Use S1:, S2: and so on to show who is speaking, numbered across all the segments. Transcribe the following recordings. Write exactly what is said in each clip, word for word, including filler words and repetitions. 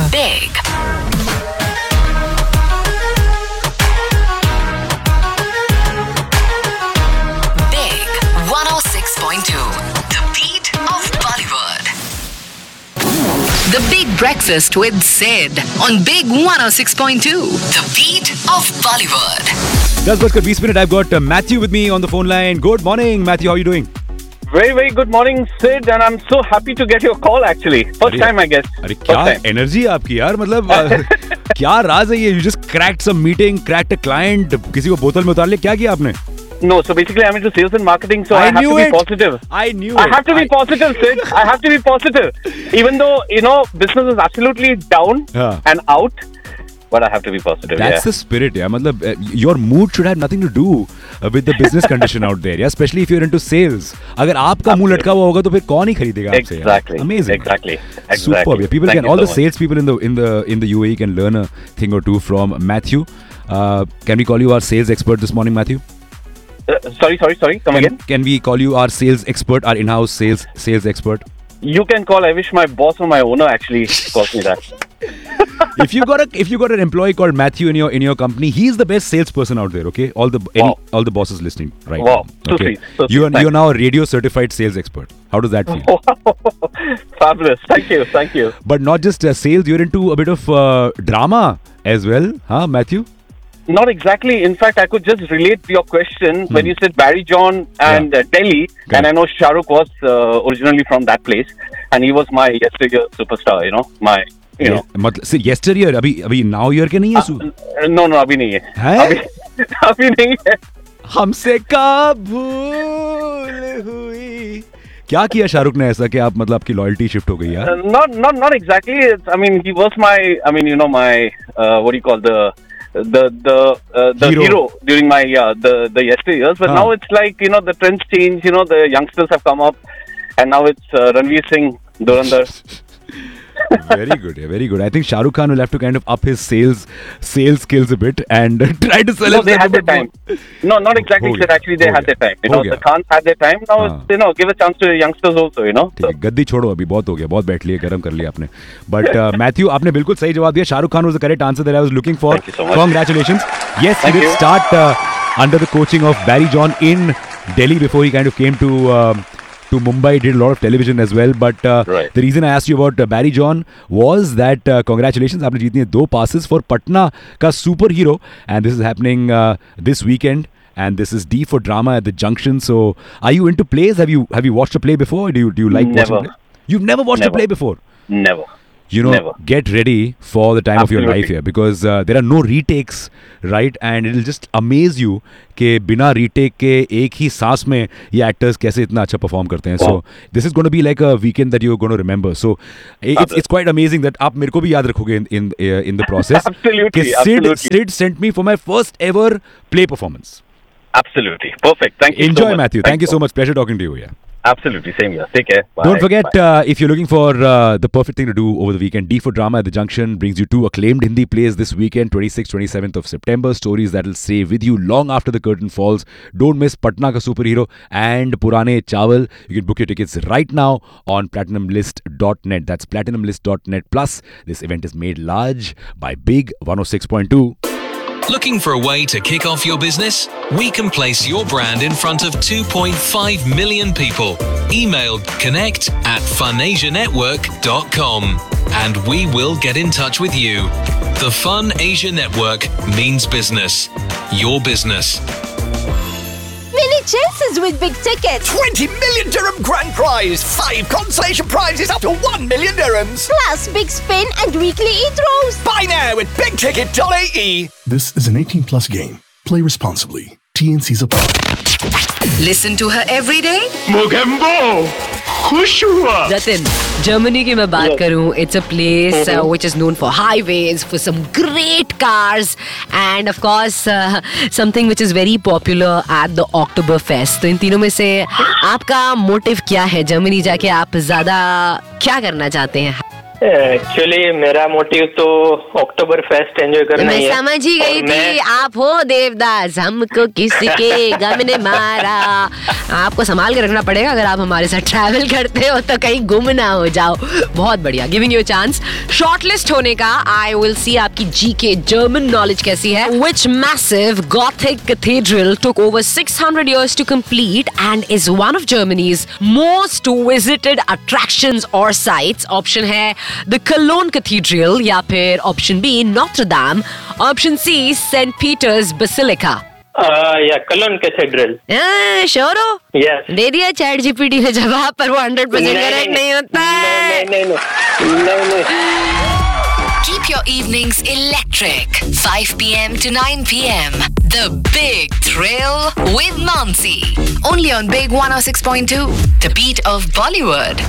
S1: Big Big one oh six point two, the beat of Bollywood. The Big Breakfast with Sid on Big one oh six point two, the beat of Bollywood.
S2: दस बजकर बीस minute. I've got uh, Matthew with me on the phone line. Good morning, Matthew. How are you doing?
S3: Very, very good morning, Sid, and I'm so happy to get your call actually. First time, I guess.
S2: अरे क्या energy आपकी यार, मतलब क्या राज है ये? You just cracked some meeting, cracked a client, किसी को बोतल में उतार लिया, क्या किया आपने?
S3: No, so basically I'm into sales and marketing, so I,
S2: I
S3: have to
S2: it.
S3: be positive.
S2: I knew
S3: I
S2: it.
S3: have to be
S2: I...
S3: positive, Sid. I have to be positive. Even though, you know, business is absolutely down
S2: yeah.
S3: and out, but I have to be positive.
S2: That's
S3: yeah.
S2: the spirit, yeah. मतलब uh, your mood should have nothing to do uh, with the business condition out there, yeah. Especially if you're into sales. अगर आपका मुंह लटका हुआ होगा तो फिर कौन ही खरीदेगा आपसे?
S3: Exactly.
S2: Amazing.
S3: Exactly. Exactly.
S2: Superb. Yeah. People
S3: Thank
S2: can all
S3: so
S2: the sales people in the in the in the U A E can learn a thing or two from Matthew. Uh, can we call you our sales expert this morning, Matthew?
S3: Uh, sorry, sorry, sorry. Come
S2: can,
S3: again.
S2: Can we call you our sales expert, our in-house sales sales expert?
S3: You can call. I wish my boss or my owner actually calls me that.
S2: if you got a if you got an employee called Matthew in your in your company, he's the best salesperson out there. Okay, all the any,
S3: wow.
S2: all the bosses listening right
S3: wow.
S2: now. Okay,
S3: so sweet. So
S2: you are
S3: sweet.
S2: you are now a radio certified sales expert. How does that feel?
S3: Fabulous. Thank you. Thank you.
S2: But not just uh, sales. You're into a bit of uh, drama as well, huh, Matthew?
S3: Not exactly. In fact, I could just relate to your question hmm. when you said Barry John and yeah. uh, Delhi, okay. and I know Shah Rukh was uh, originally from that place, and he was my yesteryear superstar. You know, my you
S2: yeah.
S3: know.
S2: मतलब see, yesteryear, अभी अभी now year के नहीं है?
S3: uh, no, no, अभी नहीं है.
S2: है?
S3: अभी अभी नहीं है.
S2: हमसे कब भूल हुई? क्या किया शाहरुख ने ऐसा कि आप मतलब आपकी लॉयल्टी शिफ्ट हो गई यार?
S3: Uh, not not not exactly. It's, I mean, he was my. I mean, you know, my uh, what do you call the. the the uh, the hero. hero during my yeah the the yesteryears, but huh. now it's like, you know, the trends change. You know, the youngsters have come up, and now it's uh, Ranveer Singh, Dhurandhar.
S2: Very good, yeah, very good. I think Shah Rukh Khan will have to kind of up his sales sales skills a bit and try to sell.
S3: No, they had their time. No, not exactly. Said actually, they had their time. You know, the Khans had their time. Now, हाँ. it's, you know, give a chance to youngsters also. You know.
S2: ठीक है, गद्दी छोड़ो अभी, बहुत हो गया, बहुत बैठ लिए, गरम कर लिया आपने. But uh, Matthew, आपने बिल्कुल सही जवाब दिया. Shah Rukh Khan was the correct answer that I was looking for.
S3: Thank you so much.
S2: Congratulations. Yes,
S3: Thank
S2: he did
S3: you.
S2: start uh, under the coaching of Barry John in Delhi before he kind of came to. Um, to Mumbai, did a lot of television as well, but uh,
S3: right.
S2: the reason I asked you about uh, Barry John was that uh, congratulations, आपने जीती हैं दो passes for Patna का superhero, and this is happening uh, this weekend, and this is D for drama at the Junction. So, are you into plays? Have you have you watched a play before? Do you do you like
S3: never.
S2: watching play? You've never watched
S3: never.
S2: a play before?
S3: Never.
S2: You know,
S3: never.
S2: Get ready for the time
S3: Absolutely.
S2: of your life here, because uh, there are no retakes, right? And it'll just amaze you कि बिना retake के एक ही सांस में ये actors कैसे इतना अच्छा perform करते हैं.
S3: Wow.
S2: So this is going to be like a weekend that you're going to remember. So it's it's quite amazing that आप मेरे को भी याद रखोगे in in uh, in the process.
S3: Absolutely,
S2: Sid,
S3: absolutely.
S2: Sid sent me for my first ever play performance.
S3: Absolutely, perfect. Thank you.
S2: Enjoy,
S3: so much.
S2: Matthew. Thank, Thank you so much. Pleasure talking to you. Yeah.
S3: Absolutely, same here. Take care. Bye.
S2: Don't forget, uh, if you're looking for uh, the perfect thing to do over the weekend, D for Drama at the Junction brings you two acclaimed Hindi plays this weekend, twenty-sixth, twenty-seventh of September. Stories that will stay with you long after the curtain falls. Don't miss Patna Ka Superhero and Purane Chawal. You can book your tickets right now on platinum list dot net. That's platinum list dot net. Plus, this event is made large by Big one oh six point two.
S4: Looking for a way to kick off your business? We can place your brand in front of two point five million people. Email connect at funasia network dot com and we will get in touch with you. The Fun Asia Network means business. Your business.
S5: Many chances with big tickets.
S6: twenty million dirham grand prize. Five consolation prizes up to one million dirhams.
S5: Plus big spin and weekly e-throws.
S6: Buy now at big ticket dot a e.
S7: This is an eighteen plus game. Play responsibly. T N Cs apply.
S1: Listen to her every day.
S8: Mogambo, खुश हुआ.
S9: Jatin, Germany की मैं बात करूँ, it's a place uh, which is known for highways, for some great cars, and of course uh, something which is very popular at the Oktoberfest. तो इन तीनों में से आपका मोटिव क्या है? जर्मनी जाके आप ज़्यादा क्या करना चाहते हैं?
S10: एक्चुअली मेरा मोटिव तो अक्टूबर फेस्ट एंजॉय करना ही है।
S9: मैं समझ ही गई थी आप हो देवदास, हमको किसके गम ने मारा। आपको संभाल के रखना पड़ेगा अगर आप हमारे साथ ट्रैवल करते हो तो कहीं गुम ना हो जाओ। बहुत बढ़िया, गिविंग यू चांस शॉर्टलिस्ट होने का। आई विल सी आपकी जीके जर्मन नॉलेज कैसी है। Which massive Gothic cathedral took over six hundred years to complete and is one of Germany's most visited attractions or sites? Option है the Cologne Cathedral या फिर option B Notre Dame, option C Saint Peters basilica.
S10: या clone cathedral.
S9: Sure हो?
S10: Yes.
S9: दे दिया chat GPT में जवाब, पर वो हंड्रेड परसेंट करेक्ट नहीं होता है।
S10: नहीं नहीं नहीं नहीं।
S1: Keep your evenings electric. five p m to nine p m. The Big Thrill with Mansi. Only on Big one oh six point two. The beat of Bollywood.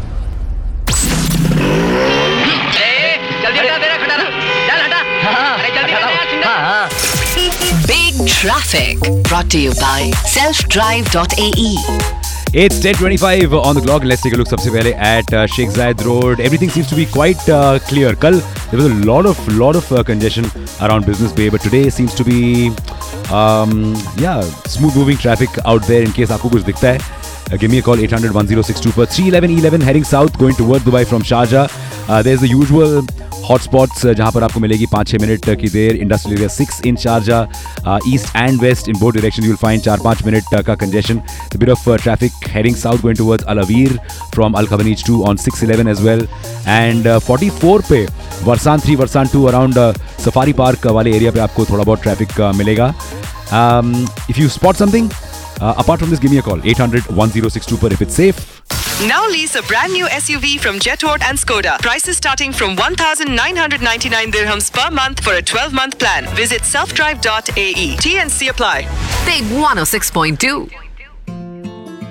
S1: Big Traffic. Brought to you by self drive dot a e.
S2: It's ten twenty-five on the clock. Let's take a look सबसे पहले at uh, Sheikh Zayed Road. Everything seems to be quite uh, clear. Kal there was a lot of lot of uh, congestion around Business Bay, but today seems to be um, yeah smooth moving traffic out there. In case आपको कुछ दिखता है, uh, give me a call eight hundred one oh six two for three eleven E eleven heading south going towards Dubai from Sharjah. Uh, there's the usual hotspots जहां पर आपको मिलेगी पाँच छः मिनट की देर. Industrial area six in Sharjah, east and waste in both direction you will find चार पाँच minute का congestion. The bit of traffic heading south going towards Al Avir from Al खबनीज to on six eleven as well. And forty four पे वर्सान three वर्सान to around safari park वाले area पे आपको थोड़ा बहुत ट्रैफिक uh, मिलेगा. If you spot something apart from this, give me a call eight hundred one oh six two per if it's safe.
S11: Now lease a brand new S U V from Jethort and Skoda. Prices starting from one thousand nine hundred ninety-nine dirhams per month for a twelve month plan. Visit self drive dot a e. T and C apply.
S1: Big one oh six point two.